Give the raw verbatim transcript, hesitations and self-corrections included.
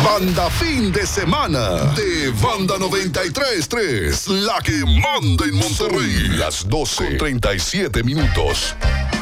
Banda Fin de Semana de Banda noventa y tres punto tres, la que manda en Monterrey. Las doce con treinta y siete minutos.